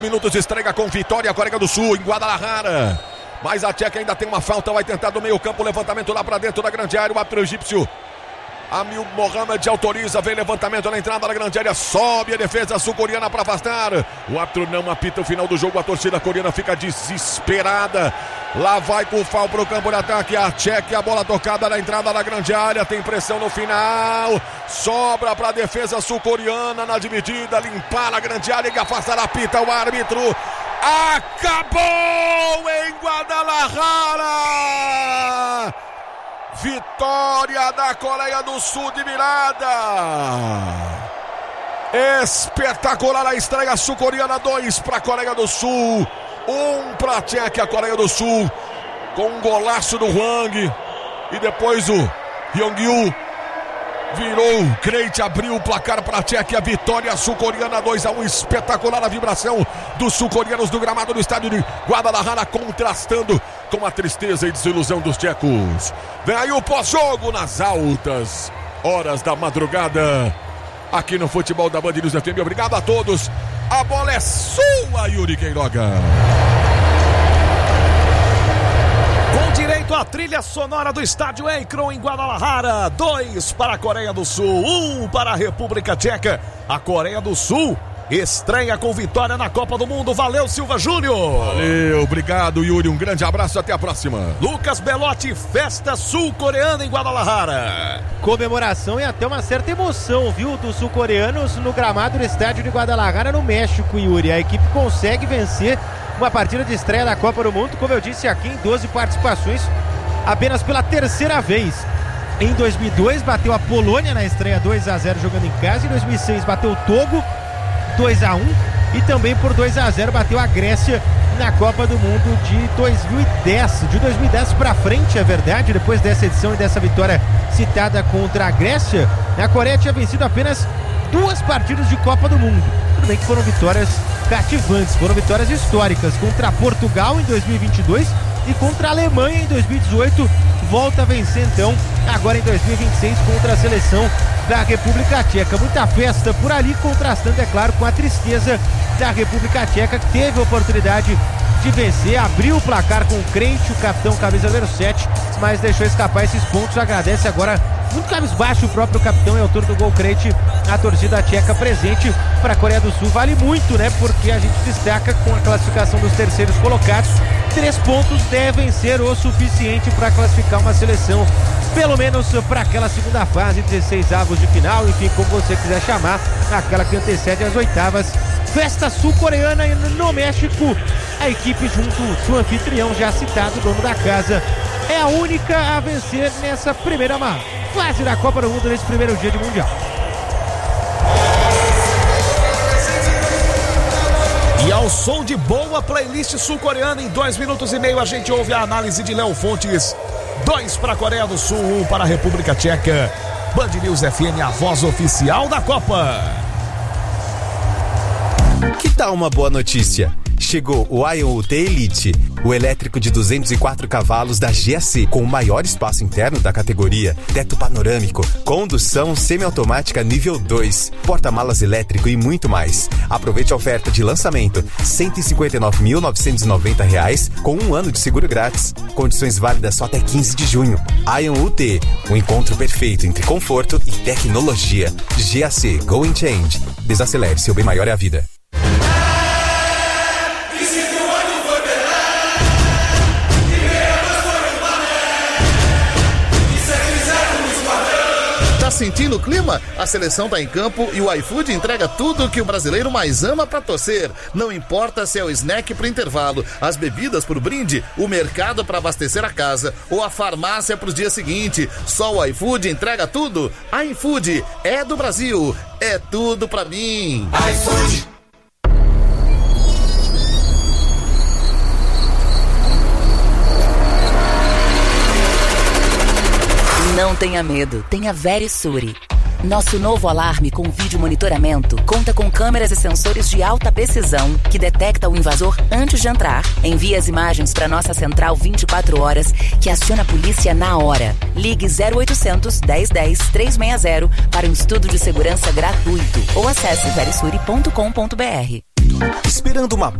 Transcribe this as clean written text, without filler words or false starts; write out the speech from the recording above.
Minutos de estreia com vitória a Coreia do Sul em Guadalajara. Mas a Tcheca ainda tem uma falta, vai tentar do meio campo, levantamento lá para dentro da grande área, o árbitro egípcio Amil Mohamed autoriza, vem levantamento na entrada da grande área, sobe a defesa sul-coreana para afastar. O árbitro não apita o final do jogo, a torcida coreana fica desesperada. Lá vai Kufal para o campo de ataque, a Tcheca, a bola tocada na entrada da grande área, tem pressão no final, sobra para a defesa sul-coreana na dividida, limpar a grande área e afastar, apita o árbitro. Acabou em Guadalajara! Vitória da Coreia do Sul de virada. Espetacular a estreia sul-coreana, 2 para a Coreia do Sul, 1 para a Tcheca. A Coreia do Sul com um golaço do Hwang e depois o Hyung-Yu virou, o Krejci abriu o placar para a Tcheca. A vitória sul-coreana 2-1, espetacular a vibração dos sul-coreanos do gramado do estádio de Guadalajara, contrastando com a tristeza e desilusão dos tchecos. Vem aí o pós-jogo nas altas horas da madrugada aqui no Futebol da Band News FM. Obrigado a todos, a bola é sua, Yuri Queiroga. Com direito à trilha sonora do estádio Akron em Guadalajara, 2 para a Coreia do Sul, 1 para a República Tcheca. A Coreia do Sul estreia com vitória na Copa do Mundo. Valeu, Silva Júnior. Valeu, obrigado, Yuri. Um grande abraço, até a próxima. Lucas Belotti, festa sul-coreana em Guadalajara. Comemoração e até uma certa emoção, viu, dos sul-coreanos no gramado do estádio de Guadalajara, no México, Yuri. A equipe consegue vencer uma partida de estreia da Copa do Mundo, como eu disse aqui, em 12 participações, apenas pela terceira vez. Em 2002 bateu a Polônia na estreia 2-0 jogando em casa. Em 2006 bateu o Togo 2-1 e também por 2-0 bateu a Grécia na Copa do Mundo de 2010. De 2010 para frente, é verdade, depois dessa edição e dessa vitória citada contra a Grécia, a Coreia tinha vencido apenas 2 partidas de Copa do Mundo. Tudo bem que foram vitórias cativantes, foram vitórias históricas contra Portugal em 2022 e contra a Alemanha em 2018. Volta a vencer então agora em 2026 contra a seleção da República Tcheca. Muita festa por ali, contrastando, é claro, com a tristeza da República Tcheca, que teve a oportunidade de vencer, abriu o placar com o Krejci, o capitão camisa número 7, mas deixou escapar esses pontos. Agradece agora, muito cabisbaixo, o próprio capitão e autor do gol Krejci, a torcida tcheca presente. Para a Coreia do Sul vale muito, né? Porque a gente destaca com a classificação dos terceiros colocados, 3 pontos devem ser o suficiente para classificar uma seleção, pelo menos para aquela segunda fase, 16 avos de final, enfim, como você quiser chamar, aquela que antecede as oitavas. Festa sul-coreana no México. A equipe junto ao anfitrião já citado, o dono da casa, é a única a vencer nessa primeira fase da Copa do Mundo, nesse primeiro dia de Mundial. E ao som de boa playlist sul-coreana, em 2 minutos e meio a gente ouve a análise de Léo Fontes. 2 para a Coreia do Sul, 1 para a República Tcheca. Band News FM, a voz oficial da Copa. Que tal uma boa notícia? Chegou o Ion UT Elite, o elétrico de 204 cavalos da GAC, com o maior espaço interno da categoria, teto panorâmico, condução semiautomática nível 2, porta-malas elétrico e muito mais. Aproveite a oferta de lançamento, R$ 159.990, com 1 ano de seguro grátis. Condições válidas só até 15 de junho. Ion UT, o encontro perfeito entre conforto e tecnologia. GAC, Go and Change. Desacelere, seu bem maior é a vida. Sentindo o clima? A seleção tá em campo e o iFood entrega tudo que o brasileiro mais ama pra torcer. Não importa se é o snack pro intervalo, as bebidas pro brinde, o mercado pra abastecer a casa ou a farmácia pro dia seguinte. Só o iFood entrega tudo. iFood é do Brasil, é tudo pra mim. iFood. Não tenha medo, tenha Verisure. Nosso novo alarme com vídeo monitoramento conta com câmeras e sensores de alta precisão que detecta o invasor antes de entrar. Envia as imagens para nossa central 24 horas que aciona a polícia na hora. Ligue 0800 1010 360 para um estudo de segurança gratuito ou acesse verisure.com.br. Esperando uma